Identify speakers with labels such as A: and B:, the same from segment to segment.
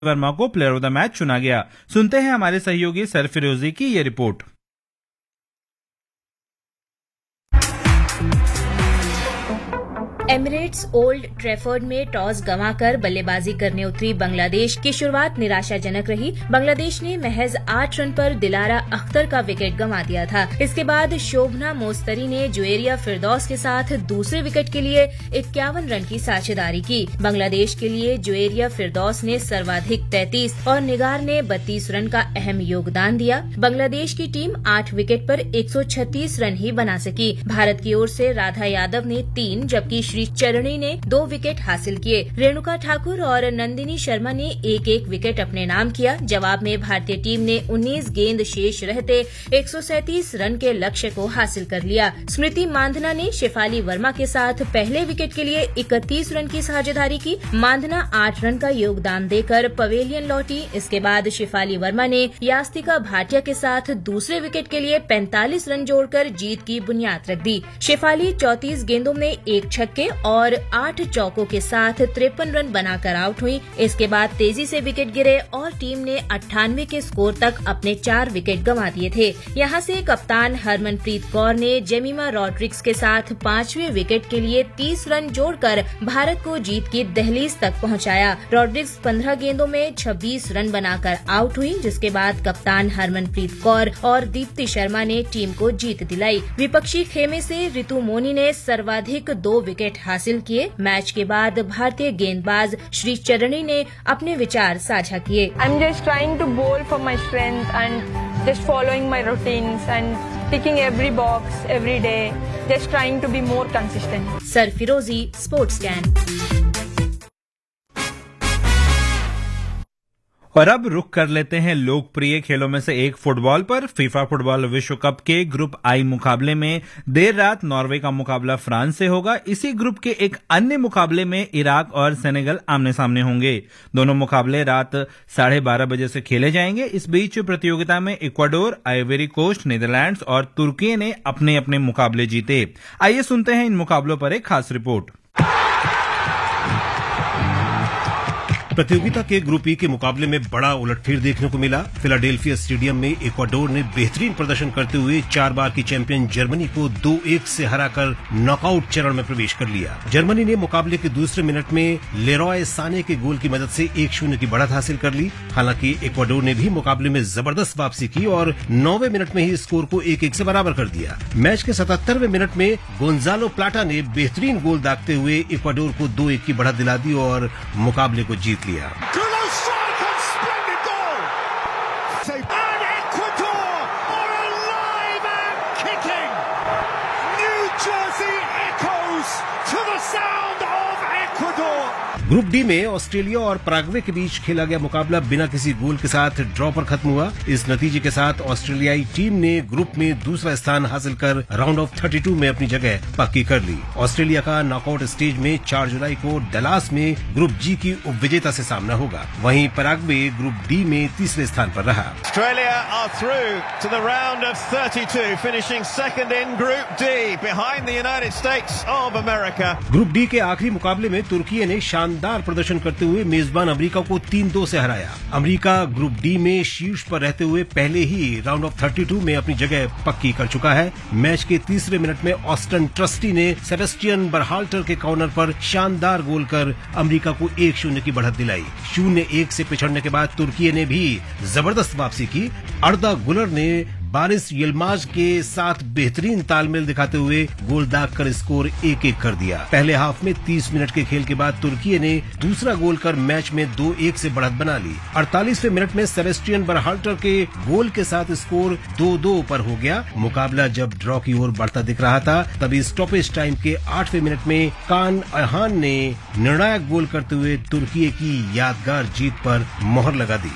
A: वर्मा को player of the match चुना गया। सुनते हैं हमारे सहयोगी सरफिरोजी की ये रिपोर्ट।
B: एमिरेट्स ओल्ड ट्रैफर्ड में टॉस गंवाकर बल्लेबाजी करने उतरी बांग्लादेश की शुरुआत निराशाजनक रही। बांग्लादेश ने महज 8 रन पर दिलारा अख्तर का विकेट गंवा दिया था। इसके बाद शोभना मोस्तरी ने जुएरिया फिरदौस के साथ दूसरे विकेट के लिए 51 रन की साझेदारी की। बांग्लादेश के लिए जुएरिया फिरदौस ने सर्वाधिक 33 और निगार ने 32 रन का अहम योगदान दिया। बांग्लादेश की टीम 8 विकेट पर 136 रन ही बना सकी। भारत की ओर से राधा यादव ने 3 जबकि श्री चरणी ने 2 विकेट हासिल किए। रेणुका ठाकुर और नंदिनी शर्मा ने एक विकेट अपने नाम किया। जवाब में भारतीय टीम ने 19 गेंद शेष रहते 137 रन के लक्ष्य को हासिल कर लिया। स्मृति मांधना ने शेफाली वर्मा के साथ पहले विकेट के लिए 31 रन की साझेदारी की। मांधना 8 रन का योगदान देकर पवेलियन लौटी। इसके बाद शेफाली वर्मा ने यास्तिका भाटिया के साथ दूसरे विकेट के लिए 45 रन जोड़कर जीत की बुनियाद रख दी। शेफाली 34 गेंदों में 1 छक्के और 8 चौकों के साथ 53 रन बनाकर आउट हुई। इसके बाद तेजी से विकेट गिरे और टीम ने 98 के स्कोर तक अपने 4 विकेट गंवा दिए थे। यहां से कप्तान हरमनप्रीत कौर ने जेमिमा रॉड्रिग्स के साथ 5वें विकेट के लिए 30 रन जोड़कर भारत को जीत की दहलीज तक पहुंचाया। रॉड्रिग्स 15 गेंदों में 26 रन बनाकर आउट हुई, जिसके बाद कप्तान हरमनप्रीत कौर और दीप्ति शर्मा ने टीम को जीत दिलाई। विपक्षी खेमे से रितु मोनी ने सर्वाधिक 2 विकेट हासिल किए। मैच के बाद भारतीय गेंदबाज श्री चरणी ने अपने विचार साझा किए।
C: I'm just trying to bowl for my strength and just following my routines and ticking every box every day, just trying to be more consistent.
B: सरफिरोजी, sports can.
A: और अब रुख कर लेते हैं लोकप्रिय खेलों में से एक फुटबॉल पर। फीफा फुटबॉल विश्व कप के ग्रुप आई मुकाबले में देर रात नॉर्वे का मुकाबला फ्रांस से होगा। इसी ग्रुप के एक अन्य मुकाबले में इराक और सेनेगल आमने सामने होंगे। दोनों मुकाबले रात 12:30 बजे से खेले जाएंगे। इस बीच प्रतियोगिता में इक्वाडोर, आइवरी कोस्ट, नीदरलैंड्स और तुर्की ने अपने अपने मुकाबले जीते। आइए सुनते हैं इन मुकाबलों पर एक खास रिपोर्ट।
D: प्रतियोगिता के ग्रुप ई के मुकाबले में बड़ा उलटफेर देखने को मिला। फिलाडेल्फिया स्टेडियम में इक्वाडोर ने बेहतरीन प्रदर्शन करते हुए 4 बार की चैंपियन जर्मनी को 2-1 से हराकर नॉकआउट चरण में प्रवेश कर लिया। जर्मनी ने मुकाबले के दूसरे मिनट में लेरॉय साने के गोल की मदद से 1-0 की बढ़त हासिल कर ली। हालांकि इक्वाडोर ने भी मुकाबले में जबरदस्त वापसी की और 9वें मिनट में ही स्कोर को 1-1 से बराबर कर दिया। मैच के 77वें मिनट में गोंजालो प्लाटा ने बेहतरीन गोल दागते हुए इक्वाडोर को 2-1 की बढ़त दिला दी और मुकाबले को जीत लिया। ग्रुप डी में ऑस्ट्रेलिया और पैराग्वे के बीच खेला गया मुकाबला बिना किसी गोल के साथ ड्रॉ पर खत्म हुआ। इस नतीजे के साथ ऑस्ट्रेलियाई टीम ने ग्रुप में दूसरा स्थान हासिल कर राउंड ऑफ 32 में अपनी जगह पक्की कर ली। ऑस्ट्रेलिया का नॉकआउट स्टेज में 4 जुलाई को डलास में ग्रुप जी की उपविजेता से सामना होगा। वहीं पैराग्वे ग्रुप डी में तीसरे स्थान पर रहा।
E: Australia are through to the round of 32, finishing second in Group D behind the United States of America.
D: Group D के आखिरी मुकाबले में तुर्की ने शानदार प्रदर्शन करते हुए मेजबान अमेरिका को 3-2 से हराया। अमेरिका ग्रुप डी में शीर्ष पर रहते हुए पहले ही राउंड ऑफ 32 में अपनी जगह पक्की कर चुका है। मैच के तीसरे मिनट में ऑस्टन ट्रस्टी ने सेबेस्टियन बरहाल्टर के कॉर्नर पर शानदार गोल कर अमेरिका को 1-0 की बढ़त दिलाई। 0-1 से पिछड़ने के बाद तुर्की ने भी जबरदस्त वापसी की। अर्दा गुलर ने बारिस यिल्माज के साथ बेहतरीन तालमेल दिखाते हुए गोल दाग कर स्कोर 1-1 कर दिया। पहले हाफ में 30 मिनट के खेल के बाद तुर्की ने दूसरा गोल कर मैच में 2-1 से बढ़त बना ली। 48वें मिनट में सेबेस्टियन बरहाल्टर के गोल के साथ स्कोर 2-2 पर हो गया। मुकाबला जब ड्रॉ की ओर बढ़ता दिख रहा था तभी स्टॉपेज टाइम के 8वें मिनट में कान अहान ने निर्णायक गोल करते हुए तुर्की की यादगार जीत पर मोहर लगा दी।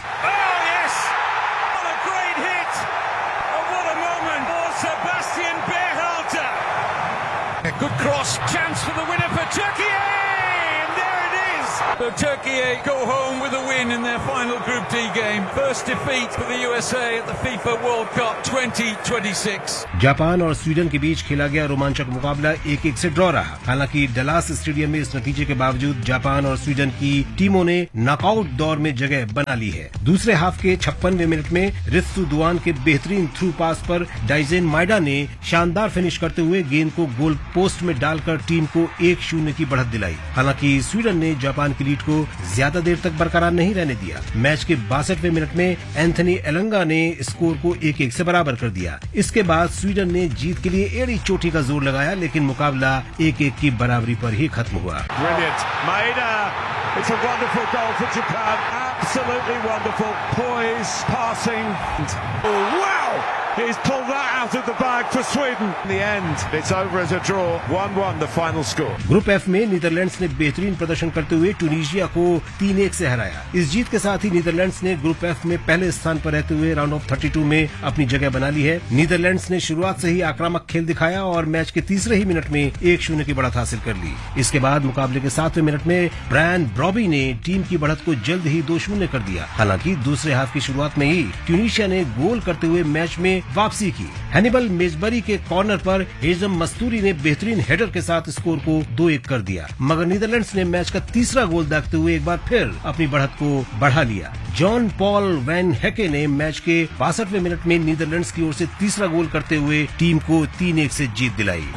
E: Good cross, chance for the winner for Turkey, and there it is.
F: So Turkey go home with a win in their final Group D game. First defeat for the USA at the FIFA World Cup 2026.
D: Japan और Sweden के बीच खेला गया रोमांचक मुकाबला 1-1 से draw रहा। हालांकि Dallas stadium में इस नतीजे के बावजूद जापान और स्वीडन की टीमों ने नॉकआउट दौर में जगह बना ली है। दूसरे हाफ के 56वें मिनट में रित्सु दुआन के बेहतरीन थ्रू पास पर डाइजेन माइडा ने शानदार फिनिश करते हुए गेंद को गोल पोस्ट में डालकर टीम को 1-0 की बढ़त दिलाई। हालांकि स्वीडन ने जापान की लीड को ज्यादा देर तक बरकरार नहीं रहने दिया। मैच के 62वें मिनट में एंथनी एलंगा ने स्कोर को 1-1 से बराबर कर दिया। इसके बाद स्वीडन ने जीत के लिए एड़ी चोटी का जोर लगाया, लेकिन मुकाबला 1-1 की बराबरी पर ही खत्म हुआ।
E: It's a wonderful goal for Japan. Absolutely wonderful. Poise, passing. Oh, wow! He's pulled that out of the bag for Sweden. In the end, it's over as a draw. 1-1 the final score.
D: Group F में Netherlands ने बेहतरीन प्रदर्शन करते हुए Tunisia को 3-1 से हराया। इस जीत के साथ ही नीदरलैंड्स ने ग्रुप एफ में पहले स्थान पर रहते हुए राउंड ऑफ 32 में अपनी जगह बना ली है। नीदरलैंड्स ने शुरुआत से ही आक्रामक खेल दिखाया और मैच के तीसरे ही मिनट में 1-0 की बढ़त हासिल कर ली। इसके बाद मुकाबले के 7वें मिनट में ब्रायन ब्रॉबी ने टीम की बढ़त को जल्द ही 2-0 कर दिया। हालांकि दूसरे हाफ की शुरुआत में ही ट्यूनीशिया ने गोल करते हुए मैच में वापसी की। हैनिबल मेजबरी के कॉर्नर पर हेजम मस्तूरी ने बेहतरीन हेडर के साथ स्कोर को 2-1 कर दिया, मगर नीदरलैंड्स ने मैच का तीसरा गोल दागते हुए एक बार फिर अपनी बढ़त को बढ़ा लिया। जॉन पॉल वैन हेके ने मैच के 62वें मिनट में नीदरलैंड्स की ओर से तीसरा गोल करते हुए टीम को 3-1 से जीत दिलाई।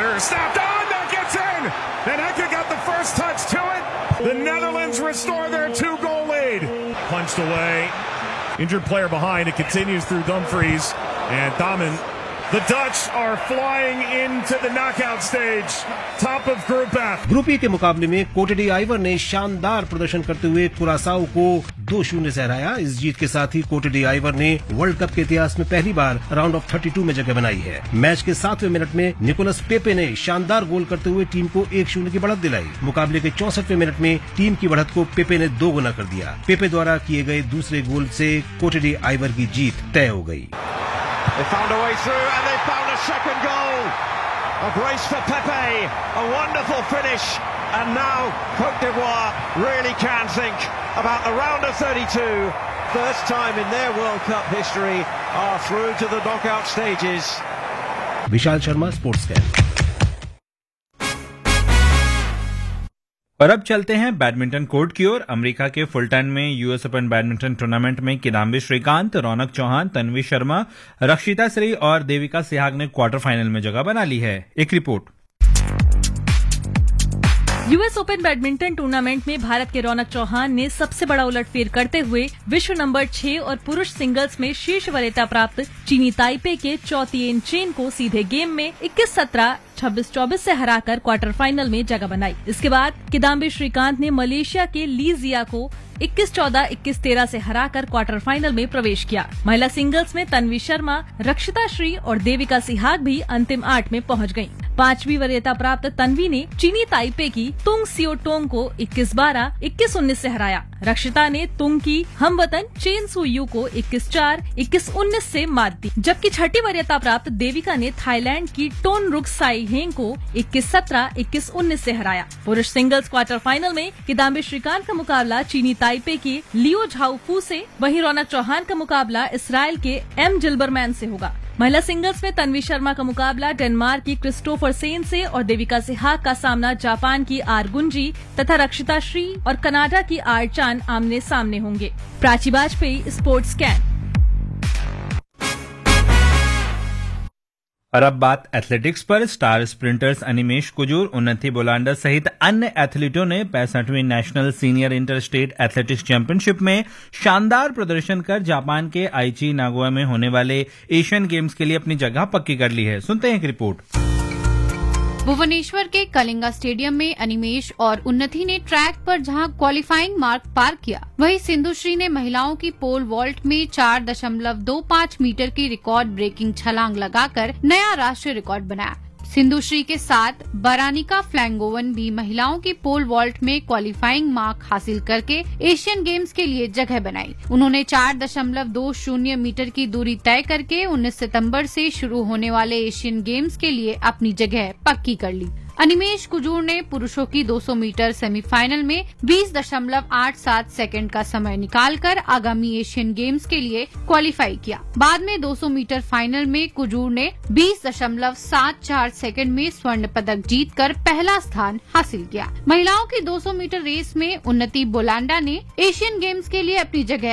G: The Netherlands restore their 2-goal lead. Punched away. Injured player behind. It continues through Dumfries and Damen. The Dutch are flying into the knockout stage. Top of Group F.
D: Group ई के मुकाबले में कोटे D Ivoire ने शानदार प्रदर्शन करते हुए कुरासाओ को 2-0 से हराया। इस जीत के साथ ही कोटे डी आइवर ने वर्ल्ड कप के इतिहास में पहली बार राउंड ऑफ 32 में जगह बनाई है। मैच के 7वें मिनट में निकोलस पेपे ने शानदार गोल करते हुए टीम को 1-0 की बढ़त दिलाई। मुकाबले के 64वें मिनट में टीम की बढ़त को पेपे ने 2 गुना कर दिया। पेपे द्वारा किए गए दूसरे गोल से कोटे डी आइवर की जीत तय हो गई।
E: They found a way through and they found a second goal. A brace for Pepe, a wonderful finish, and now Côte d'Ivoire really can think about the round of 32. First time in their World Cup history are through to the knockout stages.
D: Vishal Sharma, sports can.
A: और अब चलते हैं badminton court की ओर। America के Fulton में US open badminton tournament में किदाम्बी श्रीकांत, रौनक चौहान, तन्वी शर्मा, रक्षिता श्री और देविका सिहाग ने क्वार्टर फाइनल में जगह बना ली है। एक report.
H: US open badminton tournament में भारत के रौनक चौहान ने सबसे बड़ा उलटफेर करते हुए विश्व नंबर 6 और पुरुष सिंगल्स में शीर्ष वरीयता प्राप्त चीनी ताइपे के चौ तिएन चेन को सीधे गेम में 21-17, 26-24 से हराकर क्वार्टर फाइनल में जगह बनाई। इसके बाद किदाम्बी श्रीकांत ने मलेशिया के ली जिया को 21-14, 21-13 से हराकर क्वार्टर फाइनल में प्रवेश किया। महिला सिंगल्स में तन्वी शर्मा, रक्षिता श्री और देविका सिहाग भी अंतिम 8 में पहुंच गयीं। 5वीं वरीयता प्राप्त तन्वी ने चीनी ताइपे की तुंग सियोटोंग को 21-12, 21-19 से हराया। रक्षिता ने तुंग की हमवतन चेन सू यू को 21-4, 21-19 से मात दी, जबकि 6ठी वरीयता प्राप्त देविका ने थाईलैंड की टोन रुक साई हेंग को 21-17, 21-19 से हराया। पुरुष सिंगल्स क्वार्टर फाइनल में किदाम्बी श्रीकांत का मुकाबला चीनी ताइपे के लियो झाउफू से, वहीं रौनक चौहान का मुकाबला इसराइल के एम जिल्बरमैन से होगा। महिला सिंगल्स में तन्वी शर्मा का मुकाबला डेनमार्क की क्रिस्टोफर सेन से और देविका सिहाग का सामना जापान की आर गुंजी तथा रक्षिता श्री और कनाडा की आर चान आमने सामने होंगे। Prachi Vajpayee, sports can.
A: और अब बात एथलेटिक्स पर। स्टार स्प्रिंटर्स अनिमेश कुजूर, उन्नति बोलांडा सहित अन्य एथलीटों ने 65वीं national senior inter state athletics championship में शानदार प्रदर्शन कर जापान के आईची नागोया में होने वाले एशियन गेम्स के लिए अपनी जगह पक्की कर ली है। सुनते हैं एक रिपोर्ट।
I: भुवनेश्वर के कलिंगा स्टेडियम में अनिमेश और उन्नति ने ट्रैक पर जहां क्वालिफाइंग मार्क पार किया, वहीं सिंधुश्री ने महिलाओं की पोल वॉल्ट में 4.25 मीटर की रिकॉर्ड ब्रेकिंग छलांग लगाकर नया राष्ट्रीय रिकॉर्ड बनाया। सिंधुश्री के साथ बरानिका फ्लैंगोवन भी महिलाओं की पोल वॉल्ट में क्वालिफाइंग मार्क हासिल करके एशियन गेम्स के लिए जगह बनाई। उन्होंने 4.20 मीटर की दूरी तय करके 19 सितंबर से शुरू होने वाले एशियन गेम्स के लिए अपनी जगह पक्की कर ली। अनिमेश कुजूर ने पुरुषों की 200 मीटर सेमीफाइनल में 20.87 सेकंड का समय निकालकर आगामी एशियन गेम्स के लिए क्वालिफाई किया। बाद में 200 मीटर फाइनल में कुजूर ने 20.74 सेकंड में स्वर्ण पदक जीतकर पहला स्थान हासिल किया। महिलाओं की 200 मीटर रेस में उन्नति बोलांडा ने एशियन गेम्स के लिए अपनी जगह